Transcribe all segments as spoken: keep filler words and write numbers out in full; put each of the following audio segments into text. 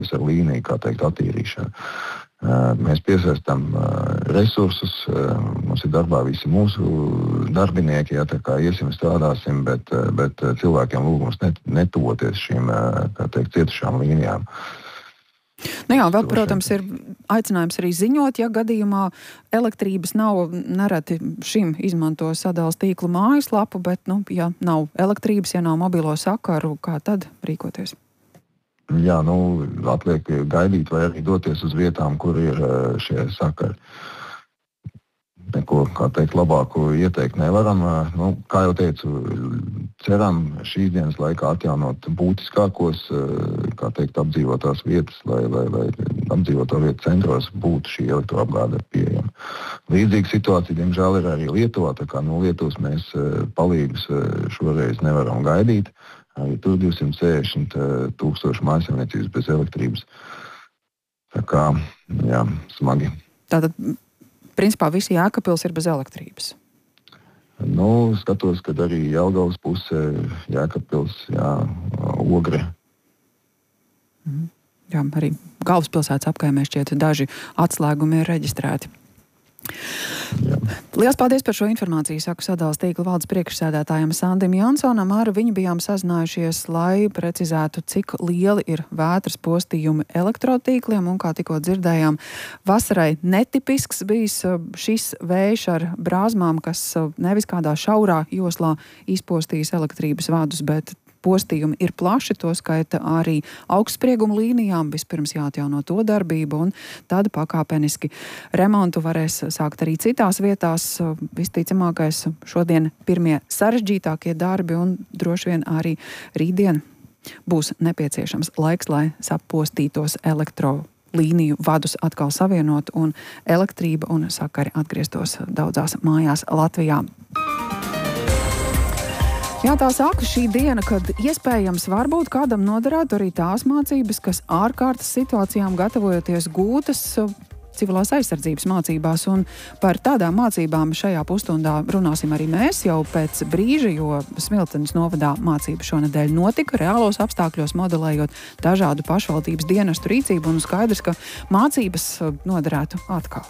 ar līniju, kā teikt, attīrīšanu. Mēs piesaistām resursus, mums ir darbā visi mūsu darbinieki, ja tā kā iesim strādāsim, bet, bet cilvēkiem lūgums net, netuvoties šīm, kā teikt, cietušām līnijām. Nu jā, vēl, protams, ir aicinājums arī ziņot, ja gadījumā elektrības nav, nereti šim izmanto sadales tīklu mājaslapu, bet, nu, ja nav elektrības, ja nav mobilo sakaru, kā tad rīkoties? Jā, nu, atliek gaidīt vai arī doties uz vietām, kur ir šie sakari. Neko, kā teikt, labāku ieteikt nevaram. Nu, kā jau teicu, ceram šīs dienas laikā atjaunot būtiskākos, kā teikt, apdzīvotās vietas, lai, lai, lai apdzīvoto vietu centros būtu šī elektroapgāde pieejama. Līdzīga situācija, diemžēl, ir arī Lietuvā, tā kā no Lietuvas mēs palīgus šoreiz nevaram gaidīt. Arī tur divsimt sešdesmit tūkstoši mājasemniecības bez elektrības. Tā kā, jā, smagi. Tātad, principā, visi Jēkabpils ir bez elektrības? Nu, skatos, kad arī Jelgavas puse, Jēkabpils, jā, Ogre. Mm. Jā, arī galvaspilsētas apkaimē šķiet daži atslēgumi ir reģistrēti. Jā. Lielas paldies par šo informāciju, saku sadales tīkla valdes priekšsēdētājam Sandim Jansonam. Ar viņu bijām sazinājušies, lai precizētu, cik lieli ir vētras postījumi elektrotīkliem, un kā tikko dzirdējām, vasarai netipisks bijis šis vējš ar brāzmām, kas nevis kādā šaurā joslā izpostīs elektrības vadus, bet postījumi ir plaši, to skaita arī augstsprieguma līnijām. Vispirms jāatjauno to darbību, un tad pakāpeniski remontu varēs sākt arī citās vietās. Visticamākais šodien pirmie sarežģītākie darbi, un droši vien arī rītdien būs nepieciešams laiks, lai sapostītos elektro līniju vadus atkal savienot, un elektrība un sakari atgrieztos daudzās mājās Latvijā. Jā, tā saka šī diena, kad iespējams varbūt kādam noderētu arī tās mācības, kas ārkārtas situācijām gatavojoties gūtas civilās aizsardzības mācībās, un par tādām mācībām šajā pusstundā runāsim arī mēs jau pēc brīža, jo Smiltenes novadā mācība šonedēļ notika reālos apstākļos, modelējot dažādu pašvaldības dienestu rīcību, un skaidrs, ka mācības noderētu atkal.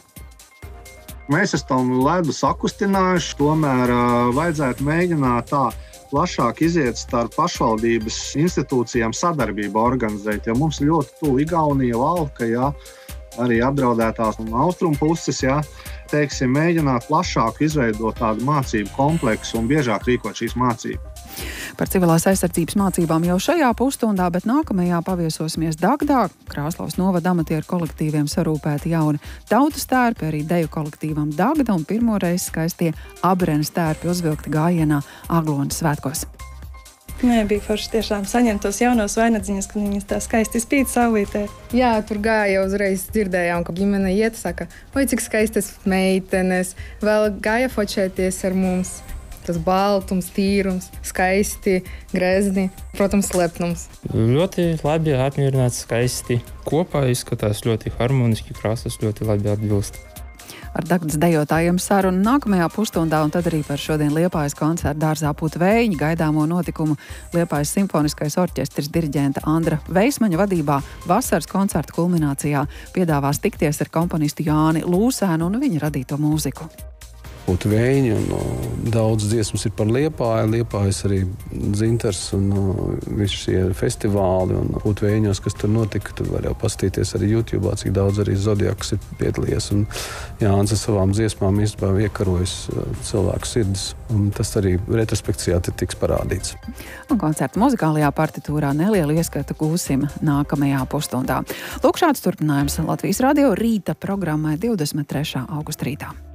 Mēs esam ledu sakustinājuši, tomēr uh, vajadzētu mēģināt tā plašāk iziet starp pašvaldības institūcijām sadarbību organizēt, jo mums ļoti tuvu Igaunija, Valka, jā, arī apdraudētās un austrumu puses, jā, teiksim, mēģināt plašāk izveidot tādu mācību kompleksu un biežāk rīkot šīs mācības. Par civilās aizsardzības mācībām jau šajā pusstundā, bet nākamajā paviesosimies Dagdā. Krāslavas novada amatieru kolektīviem sarūpēti jauni tautas tērpi, arī deju kolektīvam Dagda, un pirmoreiz skaistie abrenes tērpi uzvilkti gājienā Aglonas svētkos. Nē, bija forši tiešām saņemt tos jaunos vainagdziņus, kad viņas tā skaisti spīd saulītē. Jā, tur gāja uzreiz dzirdējām, ka ģimene iet, saka, oi, cik skaistas meitenes, vēl gāja fočēties ar mums. Tas baltums, tīrums, skaisti, grezni, protams, lepnums. Ļoti labi apmierināts, skaisti. Kopā izskatās ļoti harmoniski, krāsas ļoti labi atbilst. Ar Dagdas dejotājiem sarunu nākamajā pusstundā, un tad arī par šodien Liepājas koncertu dārzā Putvējiņa gaidāmo notikumu Liepājas simfoniskais orķestris diriģenta Andra Veismaņa vadībā vasaras koncertu kulminācijā piedāvās tikties ar komponistu Jāni Lūsēnu un viņa radīto mūziku. Putvējiņi, un uh, daudz dziesmas ir par Liepāju, Liepājas arī dzintars un uh, visi šie festivāli un Putvējiņos, kas tur notika, tur var jau pastīties arī YouTube'ā, cik daudz arī Zodiaks ir piedalījies, un Jānis ar savām dziesmām īstenībā iekarojas uh, cilvēku sirdis, un tas arī retrospekcijā tiks parādīts. Un koncerta muzikālajā partitūrā nelielu ieskatu gūsim nākamajā pusstundā. Lūk, šāds turpinājums Latvijas radio rīta programmai divdesmit trešā augusta rītā.